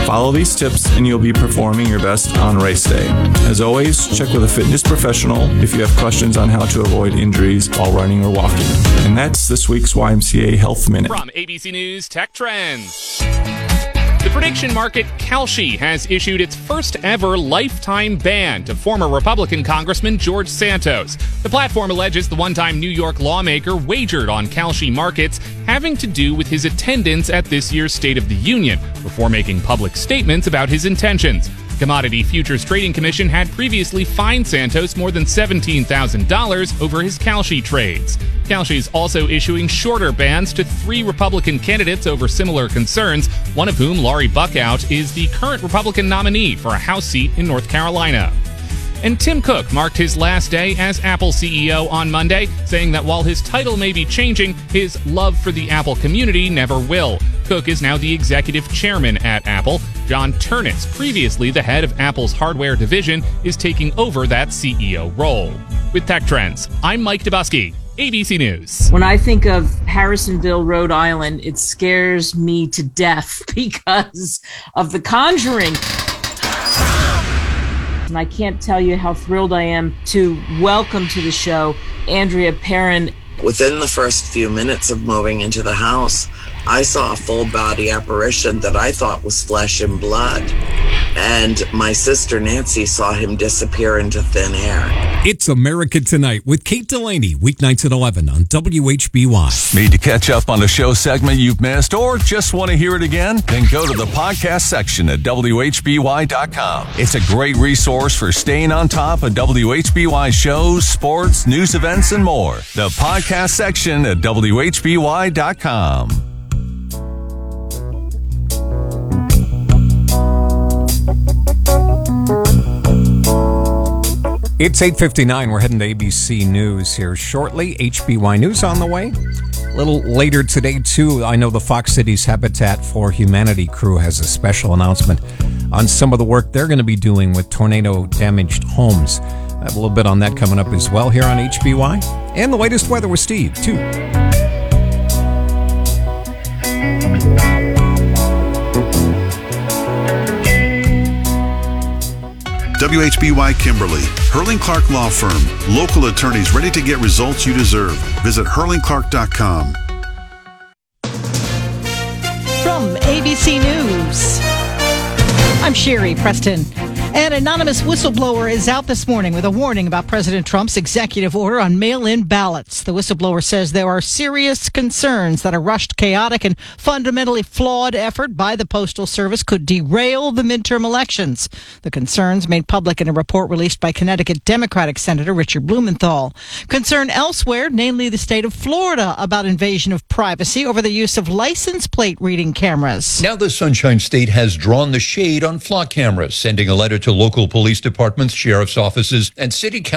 Follow these tips and you'll be performing your best on race day. As always, check with a fitness professional if you have questions on how to avoid injuries while running or walking. And that's this week's YMCA Health Minute. From ABC News Tech Trends. The prediction market Kalshi has issued its first ever lifetime ban to former Republican Congressman George Santos. The platform alleges the one-time New York lawmaker wagered on Kalshi markets having to do with his attendance at this year's State of the Union before making public statements about his intentions. Commodity Futures Trading Commission had previously fined Santos more than $17,000 over his Kalshi trades. Kalshi is also issuing shorter bans to 3 Republican candidates over similar concerns, one of whom, Laurie Buckout, is the current Republican nominee for a House seat in North Carolina. And Tim Cook marked his last day as Apple CEO on Monday, saying that while his title may be changing, his love for the Apple community never will. Cook is now the executive chairman at Apple. John Ternitz, previously the head of Apple's hardware division, is taking over that CEO role. With Tech Trends, I'm Mike Dubusky, ABC News. When I think of Harrisonville, Rhode Island, it scares me to death because of The Conjuring. And I can't tell you how thrilled I am to welcome to the show Andrea Perron. Within the first few minutes of moving into the house, I saw a full body apparition that I thought was flesh and blood. And my sister Nancy saw him disappear into thin air. It's America Tonight with Kate Delaney, weeknights at 11 on WHBY. Need to catch up on a show segment you've missed or just want to hear it again? Then go to the podcast section at WHBY.com. It's a great resource for staying on top of WHBY shows, sports, news events, and more. The podcast section at WHBY.com. It's 8:59. We're heading to ABC News here shortly. HBY News on the way. A little later today, too, I know the Fox Cities Habitat for Humanity crew has a special announcement on some of the work they're going to be doing with tornado-damaged homes. I have a little bit on that coming up as well here on HBY. And the latest weather with Steve, too. WHBY Kimberly, Hurling Clark Law Firm. Local attorneys ready to get results you deserve. Visit hurlingclark.com. From ABC News, I'm Sherry Preston. An anonymous whistleblower is out this morning with a warning about President Trump's executive order on mail-in ballots. The whistleblower says there are serious concerns that a rushed, chaotic, and fundamentally flawed effort by the Postal Service could derail the midterm elections. The concerns made public in a report released by Connecticut Democratic Senator Richard Blumenthal. Concern elsewhere, namely the state of Florida, about invasion of privacy over the use of license plate reading cameras. Now the Sunshine State has drawn the shade on flock cameras, sending a letter to local police departments, sheriff's offices, and city council